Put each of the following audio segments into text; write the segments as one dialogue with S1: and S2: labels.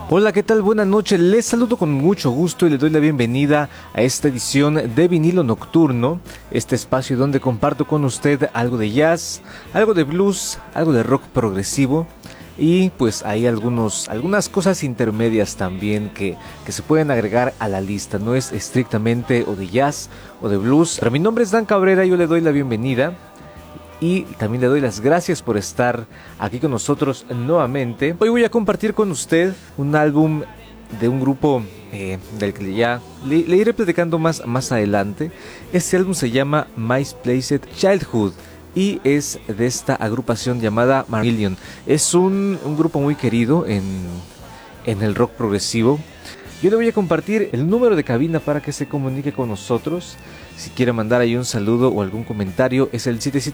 S1: Hola, ¿qué tal? Buenas noches, les saludo con mucho gusto y le doy la bienvenida a esta edición de Vinilo Nocturno, este espacio donde comparto con usted algo de jazz, algo de blues, algo de rock progresivo y pues hay algunas cosas intermedias también que se pueden agregar a la lista. No es estrictamente o de jazz o de blues, pero mi nombre es Dan Cabrera y yo le doy la bienvenida. Y también le doy las gracias por estar aquí con nosotros nuevamente. Hoy voy a compartir con usted un álbum de un grupo del que ya le iré platicando más adelante. Este álbum se llama Misplaced Childhood y es de esta agrupación llamada Marillion. Es un grupo muy querido en el rock progresivo. Yo le voy a compartir el número de cabina para que se comunique con nosotros. Si quiere mandar ahí un saludo o algún comentario, es el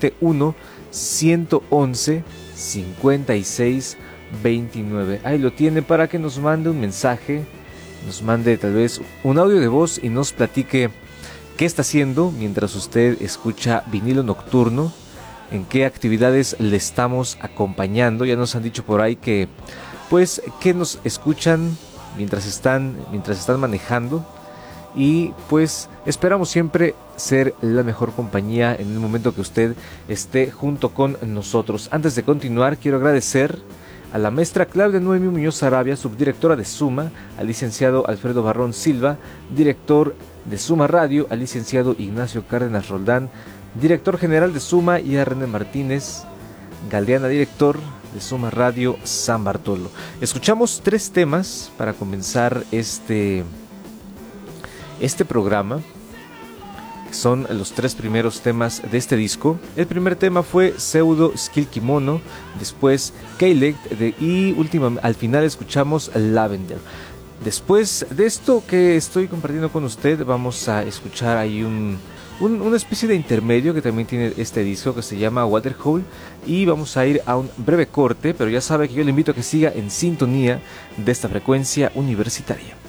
S1: 771-111-5629. Ahí lo tiene para que nos mande un mensaje, nos mande tal vez un audio de voz y nos platique qué está haciendo mientras usted escucha Vinilo Nocturno, en qué actividades le estamos acompañando. Ya nos han dicho por ahí que nos escuchan mientras están manejando. Y pues esperamos siempre ser la mejor compañía en el momento que usted esté junto con nosotros. Antes de continuar, quiero agradecer a la maestra Claudia Noemí Muñoz Arabia, subdirectora de Suma, al licenciado Alfredo Barrón Silva, director de Suma Radio, al licenciado Ignacio Cárdenas Roldán, director general de Suma, y a René Martínez Galdeana, director de Suma Radio San Bartolo. Escuchamos 3 temas para comenzar este programa. Son los 3 primeros temas de este disco. El primer tema fue Pseudo Skill Kimono, después K-Lect y al final escuchamos Lavender. Después de esto que estoy compartiendo con usted, vamos a escuchar ahí una especie de intermedio que también tiene este disco, que se llama Waterhole, y vamos a ir a un breve corte, pero ya sabe que yo le invito a que siga en sintonía de esta frecuencia universitaria.